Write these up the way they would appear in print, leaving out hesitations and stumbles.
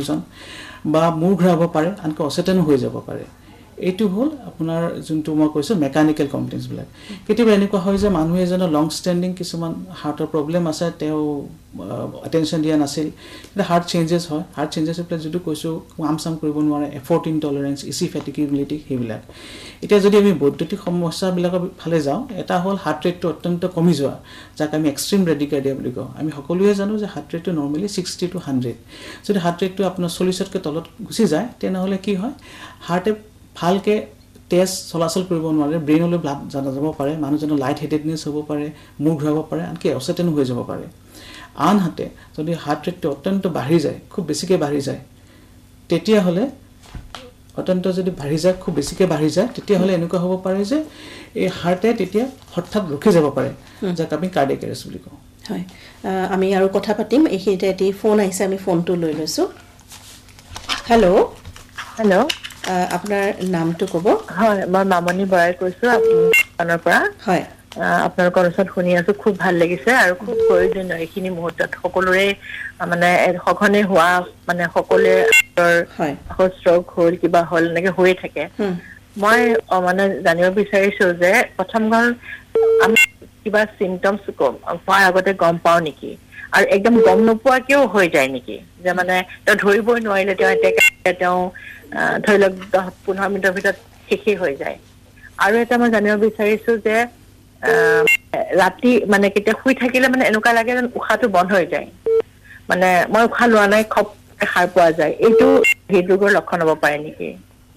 বা মূৰ ঘূৰাব পাৰে আনকি অচেতন হৈ যাব পাৰে এইটো হল আপোনাৰ যোনটো মই কৈছো মেকানিক্যাল কমপ্লেইন্টছ বিলাক কেতিয়াবা এনেকুৱা হয় যে মানুহ এজনৰ লং ষ্টেণ্ডিং কিছুমান হাৰ্টৰ প্ৰব্লেম আছে তেওঁ অটেনশন দিয়া নাছিল এটা হাৰ্ট চেঞ্জেছ হয় হাৰ্ট চেঞ্জেছ প্লাস যদি কৈছো কাম সাম কৰিব নোৱাৰে এফৰ্ট ইনটলাৰেন্স ইসি ফেটিগিবিলিটি হেবিলাক এটা যদি আমি বৈদ্যুতিক সমস্যা বিলাকৰ ফালে যাওঁ এটা হল হাৰ্ট ৰেটটো অত্যন্ত কমি যোৱা যাক আমি এক্সট্ৰিম ব্ৰেডিকাৰ্ডিয়া বুলি কওঁ আমি সকলোৱে জানো যে হাৰ্ট ৰেটটো নৰমালি 60 to 100 যদি হাৰ্ট ৰেটটো আপোনাৰ 40 তকৈ তলত গুচি যায় তেনেহলে কি হয় হাৰ্টে ভালকে তেজ চলাচল কৰিব নোৱাৰে ব্ৰেইনলৈ ব্লাড যাব পাৰে মানুহজনৰ লাইট হেডেডনেছ হ'ব পাৰে মুখ ঘূৰাব পাৰে আনকি অচেতন হৈ যাব পাৰে আনহাতে যদি হাৰ্ট ৰেটটো অত্যন্ত বাঢ়ি যায় খুব বেছিকৈ বাঢ়ি যায় তেতিয়া হলে অত্যন্ত যদি বাঢ়ি যায় খুব বেছিকৈ বাঢ়ি যায় তেতিয়া হলে এনেকুৱা হ'ব পাৰে যে এই হাৰ্টে তেতিয়া হঠাৎ ৰখি যাব পাৰে যাক আমি কাৰ্ডিয়াক এৰেষ্ট বুলি কওঁ হয় আমি আৰু কথা পাতিম এইখিনিতে এটি ফোন আহিছে আমি ফোনটো লৈ লৈছো হেল্ল' আপোনাৰ নামটো ক'ব হয় মই মামনি বৰাই কৈছো আপোনাৰ পৰা হয় আপোনাৰ কনচাৰ্ট শুনি আছো খুব ভাল লাগিছে আৰু খুব প্ৰয়োজনীয় এইখিনি মুহূৰ্তত সকলোৰে মানে সঘনে হোৱা মানে সকলোৰে হয় ষ্ট্ৰোক হ'ল কিবা হ'ল এনেকে হৈয়ে থাকে মই মানে জানিব বিচাৰিছো যে প্ৰথম গল আমি কিবা সিম্পটমছ হোৱাৰ আগতে গম পাও নেকি আৰু একদম গম নোপোৱাকেও হৈ যায় নেকি যে মানে তেওঁ ধৰিবই নোৱাৰিলে তেওঁ ধৰি লওক 10-15 মিনিটৰ ভিতৰত শেষেই হৈ যায় আৰু এটা মই জানিব বিচাৰিছো যে ৰাতি মানে কেতিয়া শুই থাকিলে মানে এনেকুৱা লাগে যেন উশাহটো বন্ধ হৈ যায় মানে মই উশাহ লোৱা নাই খপ সাৰ পোৱা যায় এইটো হৃদৰোগৰ লক্ষণ হ'ব পাৰে নেকি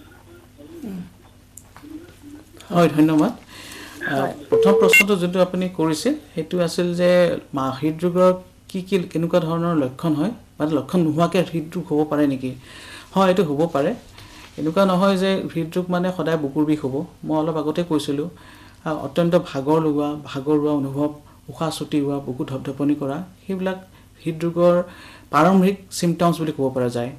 হয় ধন্যবাদ প্ৰথম প্ৰশ্নটো যেটো আপুনি কৰিছে হেতু আছিল যে হৃদৰোগৰ কি কেনেকুৱা ধৰণৰ লক্ষণ হয় মানে লক্ষণ নোহোৱাকে হৃদৰোগ হ'ব পাৰে নেকি হয় এটো হ'ব পাৰে এনেকুৱা নহয় যে হৃদৰোগ মানে সদায় বুকুৰ বিষ হ'ব মই অলপ আগতে কৈছিলো অত্যন্ত ভাগৰুৱা অনুভৱ উশাহ ছুটি হোৱা বুকু ধপধপনি কৰা সেইবিলাক হৃদৰোগৰ প্ৰাৰম্ভিক সিম্পটমছ বুলি ক'ব পৰা যায়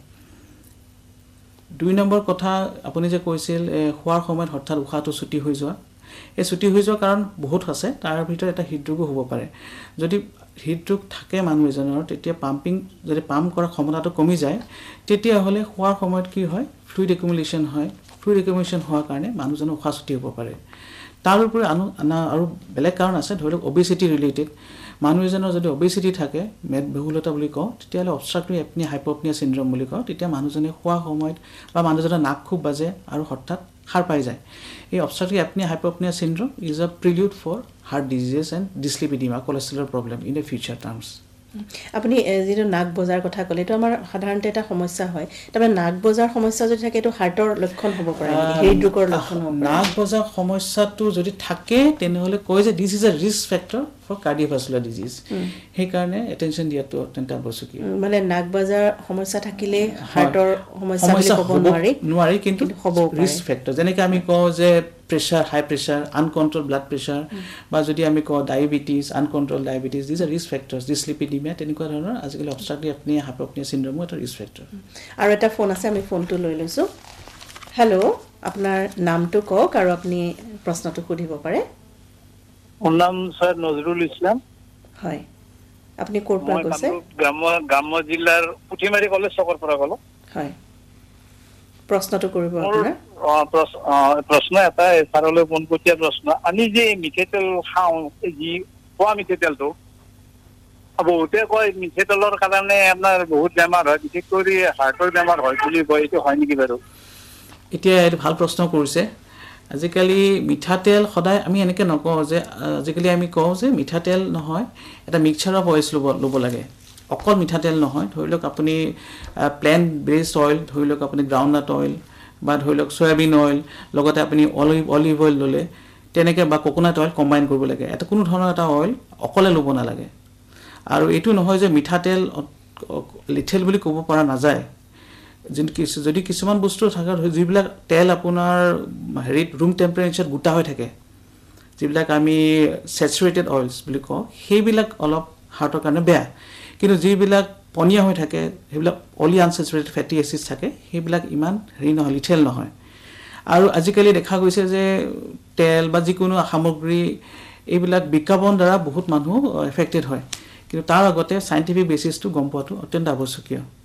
2 নম্বৰ কথা আপুনি যে কৈছিল খোৱাৰ সময়ত হঠাৎ উশাহটো ছুটি হৈ যোৱা এই ছুটি হৈ যোৱাৰ কাৰণ বহুত আছে তাৰ ভিতৰত এটা হৃদৰোগ হ'ব পাৰে যদি হৃদৰোগ থাকে মানুহ এজনৰ তেতিয়া যদি পাম্প কৰা ক্ষমতাটো কমি যায় তেতিয়া হলে খোৱাৰ সময়ত কি হয় ফ্লুইড একুমুলেশ্যন হোৱাৰ কাৰণে মানুহজনৰ উশাহ ছুটি হ'ব পাৰে তাৰ উপৰি আৰু বেলেগ কাৰণ আছে ধৰি লওক অবেচিটি ৰিলেটেড মানুহ এজনৰ যদি অবেচিটি থাকে মেদবহুলতা বুলি কওঁ তেতিয়ালে অবষ্ট্ৰাকটিভ এপনিয়া হাইপোপনিয়া সিনড্ৰোম বুলি কওঁ তেতিয়া মানুহজনে খোৱা সময়ত বা মানুহজনৰ নাক খুব বাজে আৰু হঠাৎ হার পাই যায় এই অবষ্ট্রাকটিভ apnea হাইপোপনিয়া syndrome is a prelude for heart diseases and ডিসলিপিডিমা cholesterol problem in the future terms আপুনি যেটো নাক বজাৰ কথা ক'লে তো আমাৰ সাধাৰণতে এটা সমস্যা হয় তাৰমানে নাক বজাৰ সমস্যা যদি থাকে এটো হাৰ্টৰ লক্ষণ হ'ব পাৰে হৃদৰোগৰ লক্ষণ হ'ব পাৰে নাক বজাৰ সমস্যাটো যদি থাকে তেনেহলে কয় যে this is a risk factor for cardiovascular disease সেই কাৰণে এটেনশন দিয়াটো অত্যন্ত আৱশ্যকীয় মানে নাক বজাৰ সমস্যা থাকিলে হাৰ্টৰ সমস্যা হ'ব নোৱাৰি কিন্তু ৰিস্ক ফ্যাক্টৰ যেনেকৈ আমি কওঁ যে pressure high pressure uncontrolled blood pressure বা যদি আমি কওঁ diabetes uncontrolled diabetes these are risk factors dyslipidemia তেনেকুৱা ধৰণৰ আজিকালি obstructive apnea hypopnea syndrome এটা risk factor আৰু এটা ফোন আছে আমি ফোনটো লৈ লৈছো হেল্ল' আপোনাৰ নামটো কওক আৰু আপুনি প্ৰশ্নটো সুধিব পাৰে নাম স্যার নজরুল ইসলাম হয় আপুনি ক'ৰ পৰা কৈছে গ্ৰাম্য জিলাৰ পুঠিমাৰী কলেজ চকৰ পৰা ক'লো হয় প্ৰশ্নটো কৰিব আপোনাৰ প্ৰশ্ন এটা ছাৰলৈ পোনপটীয়া প্ৰশ্ন আমি যে মিঠেতেল খাওঁ যি খোৱা মিঠেতেলটো বহুতে কয় মিঠেতেলৰ কাৰণে আপোনাৰ বহুত বেমাৰ হয় বিশেষ কৰি হাৰ্টৰ বেমাৰ হয় বুলি কয় এইটো হয় নেকি বাৰু এতিয়া এটা ভাল প্ৰশ্ন কৰিছে আজিকালি মিঠাতেল সদায় আমি এনেকৈ নকওঁ যে আজিকালি আমি কওঁ যে মিঠাতেল নহয় এটা মিক্সচাৰ অফ অইলছ ল'ব লাগে অকল মিঠাতেল নহয় ধৰি লওক আপুনি প্লেন্ট বেসড অইল ধৰি লওক আপুনি গ্ৰাউণ্ডনাট অইল বা ধৰি লওক সয়াবিন অইল লগতে আপুনি অলিভ অইল ললে তেনেকৈ বা কোকোনাট অইল কম্বাইন কৰিব লাগে এটা কোনো ধৰণৰ এটা অইল অকলে ল'ব নালাগে আৰু এইটো নহয় যে মিঠাতেল লিথেল বুলি ক'ব পৰা নাযায় যদি কিছুমান বস্তু থাকে যিবিলাক তেল আপোনাৰ হেৰিত ৰুম টেম্পাৰেচাৰত গোটা হৈ থাকে যিবিলাক আমি স্যাচুৰেটেড অইলছ বুলি কওঁ সেইবিলাক অলপ হাৰ্টৰ কাৰণে বেয়া কিন্তু যিবিলাক পনীয়া হৈ থাকে সেইবিলাক অলি আনস্যাচুৰেটেড ফেটি এচিডছ থাকে সেইবিলাক ইমান হেৰি নহয় লিথেল নহয় আৰু আজিকালি দেখা গৈছে যে তেল বা যিকোনো সামগ্ৰী এইবিলাক বিজ্ঞাপন দ্বাৰা বহুত মানুহ এফেক্টেড হয় কিন্তু তাৰ আগতে সাইন্টিফিক বেসিসটো গম পোৱাটো অত্যন্ত আৱশ্যকীয়